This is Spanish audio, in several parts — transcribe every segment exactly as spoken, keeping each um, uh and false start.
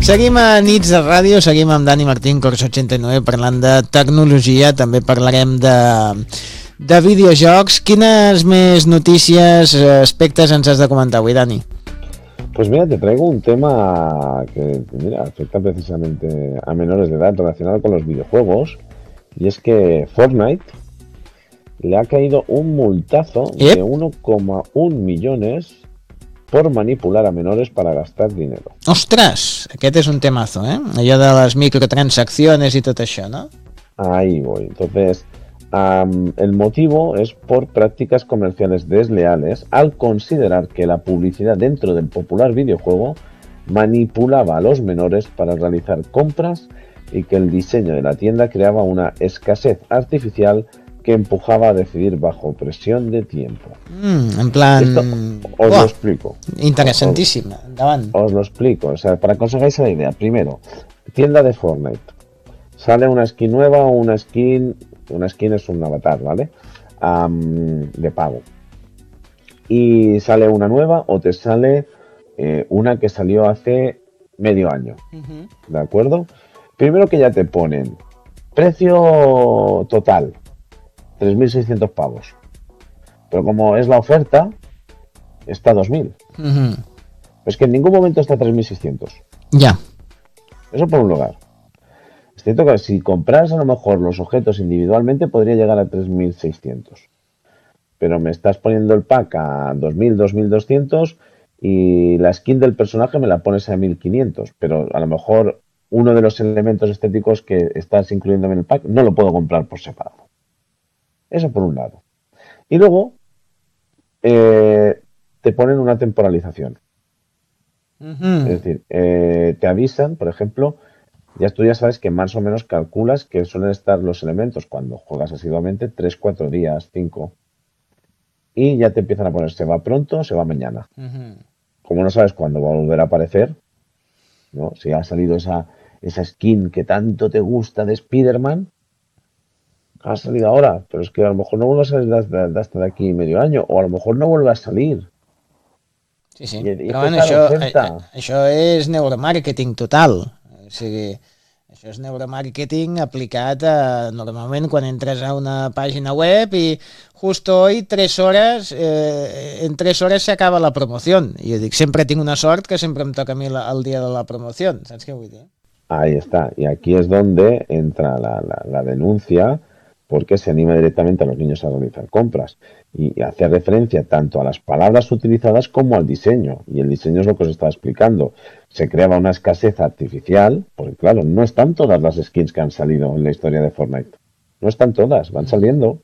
Seguim a Nits de Ràdio, seguim amb Dani Martín, Corso ochenta y nueve, parlant de tecnologia, també parlarem de, de videojocs. Quines més notícies, aspectes ens has de comentar avui, Dani? Pues mira, te traigo un tema que mira, afecta precisamente a menores de edad relacionado con los videojuegos, y es que Fortnite le ha caído un multazo ¿Eh? de uno coma uno millones por manipular a menores para gastar dinero. Ostres, aquest és un temazo, eh? Allò de les microtransacciones i tot això, ¿no? Ahí voy. Entonces, um, el motivo es por prácticas comerciales desleales al considerar que la publicidad dentro del popular videojuego manipulaba a los menores para realizar compras y que el diseño de la tienda creaba una escasez artificial que empujaba a decidir bajo presión de tiempo. Mm, en plan... Esto os oh, lo explico. Interesantíssim, endavant. Os lo explico, o sea, para que os hagáis la idea. Primero, tienda de Fortnite. Sale una skin nueva, una skin... Una skin es un avatar, ¿vale? Um, de pago. Y sale una nueva o te sale eh, una que salió hace medio año. Uh-huh. ¿De acuerdo? Primero que ya te ponen precio total, tres mil seiscientos pavos. Pero como es la oferta, está dos mil. Uh-huh. Es que en ningún momento está tres mil seiscientos. Ya. Yeah. Eso por un lugar. Es cierto que si compras a lo mejor los objetos individualmente podría llegar a tres mil seiscientos. Pero me estás poniendo el pack a dos mil, dos mil doscientos y la skin del personaje me la pones a mil quinientos. Pero a lo mejor uno de los elementos estéticos que estás incluyéndome en el pack no lo puedo comprar por separado. Eso por un lado. Y luego eh, te ponen una temporalización. Uh-huh. Es decir, eh, te avisan, por ejemplo, ya tú ya sabes que más o menos calculas que suelen estar los elementos cuando juegas asiduamente tres, cuatro días, cinco. Y ya te empiezan a poner, se va pronto, se va mañana. Uh-huh. Como no sabes cuándo va a volver a aparecer, ¿no? Si ha salido esa, esa skin que tanto te gusta de Spider-Man, ha salido ahora, pero es que a lo mejor no vuelve a salir hasta, hasta de aquí medio año, o a lo mejor no vuelve a salir. Sí, sí, I, i però bueno, això, això és neuromàrqueting total. O sigui, això és neuromàrqueting aplicat a, normalment quan entres a una pàgina web i justo hoy, tres hores, eh, en tres hores se acaba la promoció. I jo dic, sempre tinc una sort que sempre em toca a mi la, el dia de la promoció. Saps què vull dir? Ahí está. Y aquí es donde entra la, la, la denuncia, porque se anima directamente a los niños a realizar compras y hace referencia tanto a las palabras utilizadas como al diseño, y el diseño es lo que os estaba explicando. Se creaba una escasez artificial, porque claro, no están todas las skins que han salido en la historia de Fortnite, no están todas, van saliendo,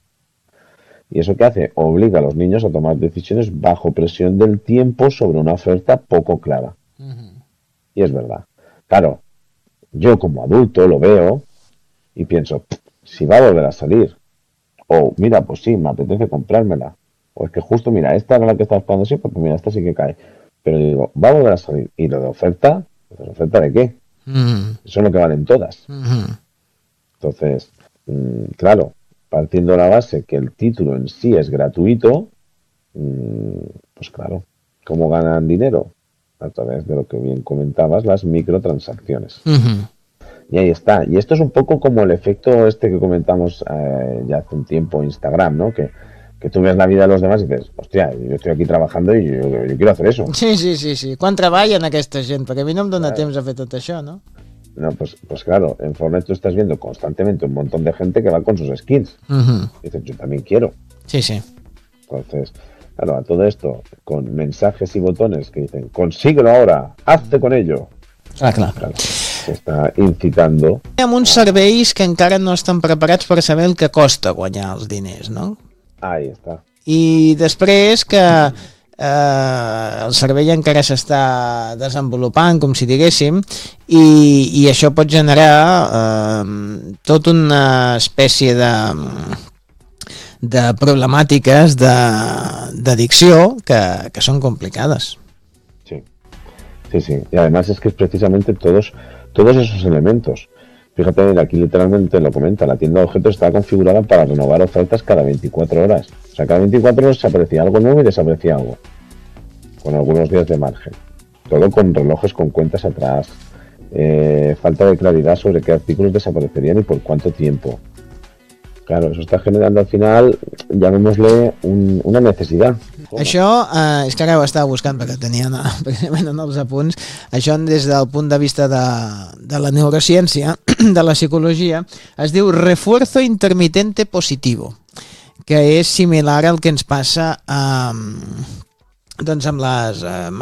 y eso que hace, obliga a los niños a tomar decisiones bajo presión del tiempo sobre una oferta poco clara. Uh-huh. Y es verdad, claro, yo como adulto lo veo y pienso, si va a volver a salir, o mira, pues sí, me apetece comprármela, o es que justo, mira, esta era la que estaba esperando siempre, pues mira, esta sí que cae, pero digo, va a volver a salir, y lo de oferta, ¿pues oferta de qué? Mm. Eso es lo que valen todas. Mm-hmm. Entonces, mmm, claro, partiendo de la base que el título en sí es gratuito, mmm, pues claro, ¿cómo ganan dinero? A través de lo que bien comentabas, las microtransacciones. Mm-hmm. Y ahí está. Y esto es un poco como el efecto este que comentamos eh, ya hace un tiempo en Instagram, ¿no? Que, que tú ves la vida de los demás y dices, hostia, yo estoy aquí trabajando y yo, yo quiero hacer eso. Sí, sí, sí, sí. Quan treballen aquesta gent? Perquè a mi no em dona claro. temps a fer tot això, ¿no? No, pues, pues claro, en Fortnite tú estás viendo constantemente un montón de gente que va con sus skins. Uh-huh. Y dices, yo también quiero. Sí, sí. Entonces, claro, a todo esto, con mensajes y botones que dicen, consíguelo ahora, hazte con ello. Ah, clar. Claro. Està incitant. Hi ha uns serveis que encara no estan preparats per saber el que costa guanyar els diners, no? Ahí està. I després que eh, el servei encara s'està desenvolupant, com si diguéssim, i, i això pot generar eh, tota una espècie de, de problemàtiques d'addicció que, que són complicades. Sí, sí, sí. Y además es que es precisamente todos... Todos esos elementos. Fíjate, aquí literalmente lo comenta, la tienda de objetos está configurada para renovar ofertas cada veinticuatro horas. O sea, cada veinticuatro horas se aparecía algo nuevo y desaparecía algo. Con algunos días de margen. Todo con relojes con cuentas atrás. eh, falta de claridad sobre qué artículos desaparecerían y por cuánto tiempo. Claro, eso está generando al final, llamémosle, un, una necesidad. Això, eh, és que ara ho estava buscant perquè tenia una, precisament en els apunts, això des del punt de vista de, de la neurociència, de la psicologia, es diu refuerzo intermitente positivo, que és similar al que ens passa eh, doncs amb les eh,